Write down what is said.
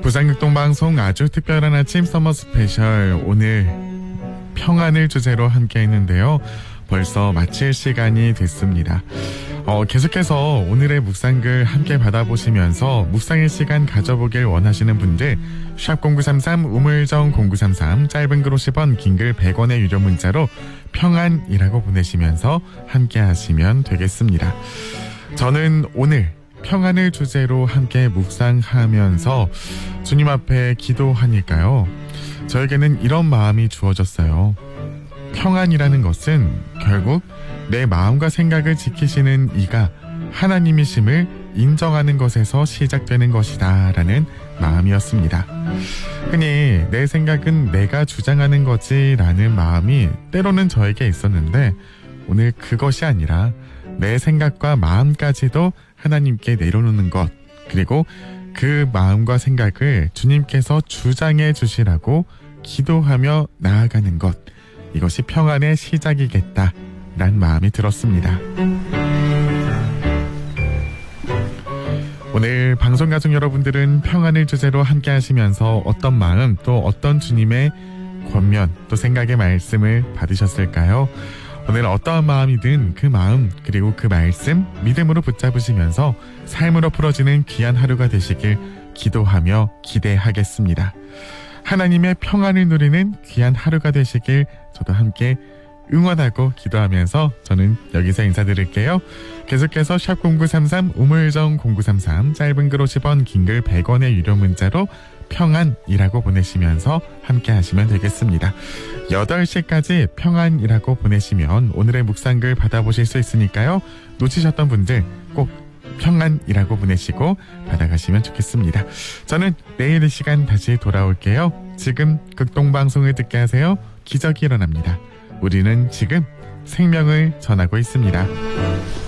부산극동방송 아주 특별한 아침 서머 스페셜, 오늘 평안을 주제로 함께 했는데요. 벌써 마칠 시간이 됐습니다. 계속해서 오늘의 묵상글 함께 받아보시면서 묵상의 시간 가져보길 원하시는 분들 샵0933 우물정 0933 짧은 글 50원 긴 글 100원의 유료 문자로 평안이라고 보내시면서 함께 하시면 되겠습니다. 저는 오늘 평안을 주제로 함께 묵상하면서 주님 앞에 기도하니까요, 저에게는 이런 마음이 주어졌어요. 평안이라는 것은 결국 내 마음과 생각을 지키시는 이가 하나님이심을 인정하는 것에서 시작되는 것이다 라는 마음이었습니다. 흔히 내 생각은 내가 주장하는 거지 라는 마음이 때로는 저에게 있었는데, 오늘 그것이 아니라 내 생각과 마음까지도 하나님께 내려놓는 것, 그리고 그 마음과 생각을 주님께서 주장해 주시라고 기도하며 나아가는 것, 이것이 평안의 시작이겠다 라는 마음이 들었습니다. 오늘 방송가족 여러분들은 평안을 주제로 함께 하시면서 어떤 마음, 또 어떤 주님의 권면, 또 생각의 말씀을 받으셨을까요? 오늘 어떠한 마음이든 그 마음, 그리고 그 말씀 믿음으로 붙잡으시면서 삶으로 풀어지는 귀한 하루가 되시길 기도하며 기대하겠습니다. 하나님의 평안을 누리는 귀한 하루가 되시길 저도 함께 응원하고 기도하면서 저는 여기서 인사드릴게요. 계속해서 샵0933 우물정 0933 짧은 글 50원 긴 글 100원의 유료 문자로 평안이라고 보내시면서 함께 하시면 되겠습니다. 8시까지 평안이라고 보내시면 오늘의 묵상글 받아보실 수 있으니까요, 놓치셨던 분들 꼭 평안이라고 보내시고 받아가시면 좋겠습니다. 저는 내일 이 시간 다시 돌아올게요. 지금 극동방송을 듣게 하세요. 기적이 일어납니다. 우리는 지금 생명을 전하고 있습니다.